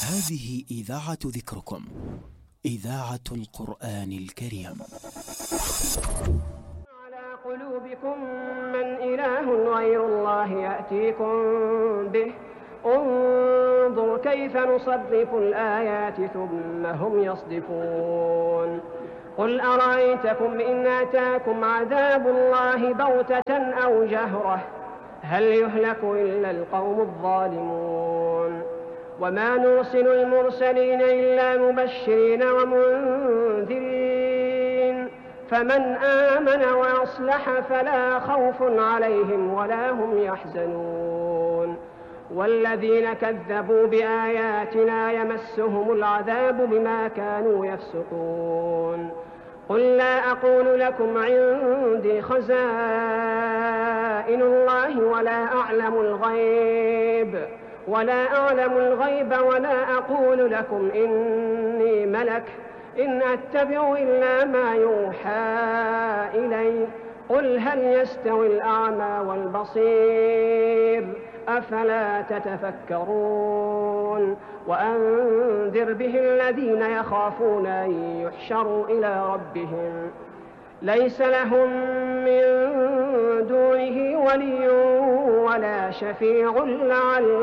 هذه إذاعة ذكركم، إذاعة القرآن الكريم. على قلوبكم من إله غير الله يأتيكم به، انظر كيف نصرف الآيات ثم هم يصدفون. قل أرأيتكم إن أتاكم عذاب الله بغتة أو جهرة هل يهلك إلا القوم الظالمون. وما نرسل المرسلين إلا مبشرين ومنذرين، فمن آمن وأصلح فلا خوف عليهم ولا هم يحزنون. والذين كذبوا بآياتنا يمسهم العذاب بما كانوا يفسقون. قل لا أقول لكم عندي خزائن الله ولا أعلم الغيب ولا أقول لكم إني ملك إن أتبع إلا ما يوحى إلي. قل هل يستوي الأعمى والبصير أفلا تتفكرون. وأنذر به الذين يخافون أن يحشروا إلى ربهم ليس لهم من دونه ولي ولا شفيع لعلهم